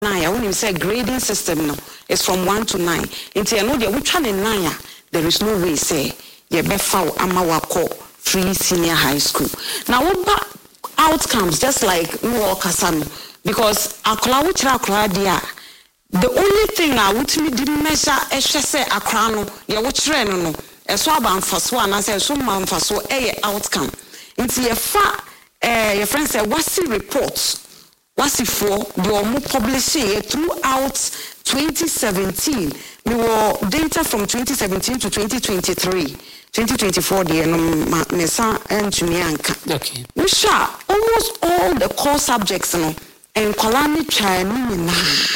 9, when you say grading system no, it's from 1 to 9. Into you know the which one in 9, there is no way say you be foul amawako free senior high school. Now what outcomes just like no kasano because akla which akla dia the only thing now which me didn't measure say akra no ye which no so about first one I say so man for so outcome. Into your your friend say what's the reports what's it for the more publishing throughout 2017 we were data from 2017 to 2023 2024 the mesa and to me okay we share almost all the core subjects no and colani China.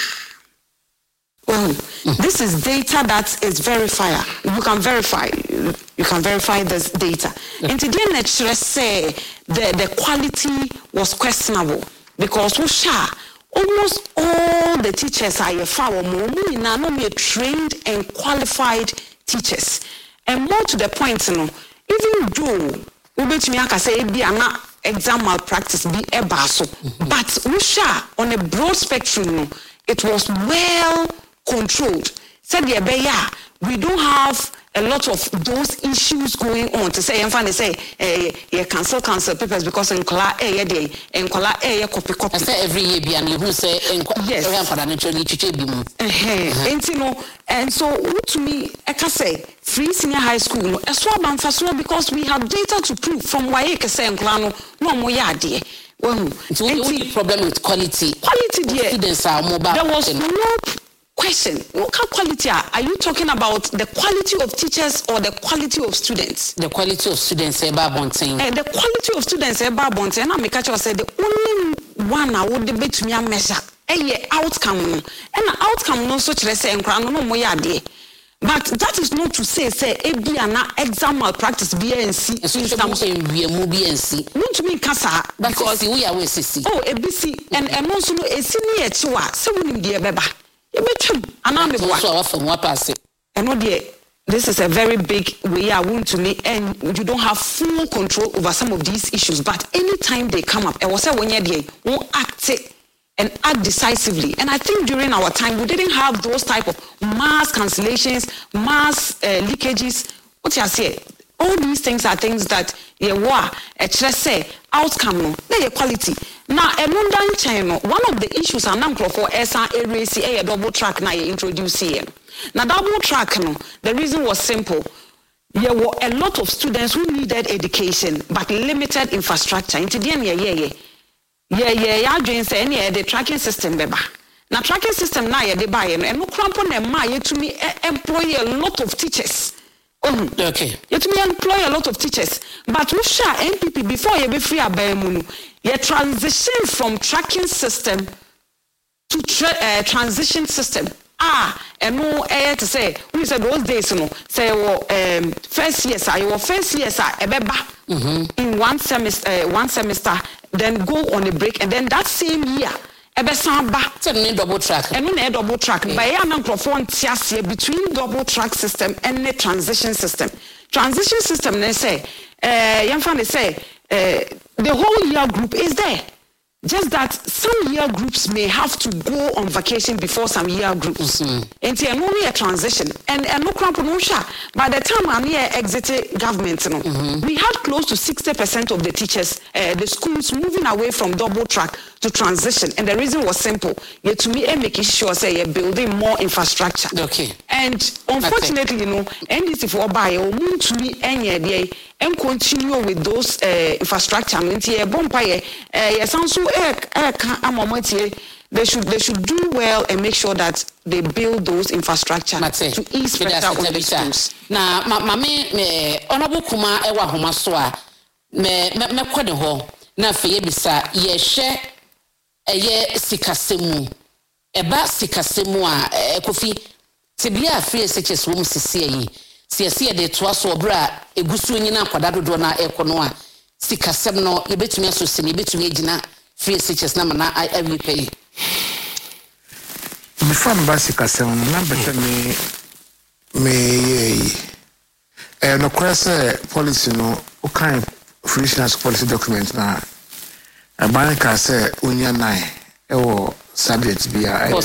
Well, this is data that is verified. You can verify this data. And today, lecturers say the quality was questionable because we share almost all the teachers are trained and qualified teachers. And more to the point, you know, even though we say be an exam malpractice be a basso, but we share on a broad spectrum, it was well controlled. Said we don't have a lot of those issues going on to say cancel papers because in kola copy. I say every year be and you say yes. And so to me I can say free senior high school because we have data to prove from why say no mo yade. Well, so the problem with quality there. Students are mobile. There was no question. What quality are you talking about? The quality of teachers or the quality of students? The quality of students the quality of students and I make sure say the only one I would debate me a measure outcome and outcome no such say and no more yade. But that is not to say be an exam malpractice BNC system we are BNC. Not to me kasa because we are WCC. Oh ABC and also no a senior chiwa so we dear beba. This is a very big way I want to make, and you don't have full control over some of these issues. But anytime they come up, I was saying when you're won't act and act decisively. And I think during our time we didn't have those type of mass cancellations, mass leakages. What you say? All these things are things that say outcome no, they quality. Now, one of the issues are now for a double track now introduce here. Now double track no, the reason was simple. There were a lot of students who needed education but limited infrastructure. Into the end, the tracking system beba. Now tracking system now they buy and no crampon and my to me employ a lot of teachers. Okay. You to me employ a lot of teachers, but we share NPP before you be free abemunu. You transition from tracking system to transition system. And no to say we said those days no say first year in one semester then go on a break and then that same year double track. And no double track. By a microphone between double track system and the transition system. Transition system they say the whole year group is there. Just that some year groups may have to go on vacation before some year groups. And it's only a transition. And no cramponosha. By the time I'm here exited government, we had close to 60% of the teachers, the schools moving away from double track to transition. And the reason was simple. You to me making sure say you're building more infrastructure. Okay. And unfortunately, NDC for buy or move to me any day and continue with those infrastructure. They should do well and make sure that they build those infrastructure to ease pressure on the schools. Now, me honorable Kuma ewa homa so a me kwade ho na fe bisa ye hye eye sikasemu eba sikasemu a Kofi tibia free SHS wo msisi yi siasia de toa so obra egusu nyina akwada dodo na ekono a sikasem no yebetumi asosini yebetumi agina free SHS na mana every pay before sikasem na beta me no kwese policy no o kan free SHS policy document na abanka say onya nine ewo subject bi a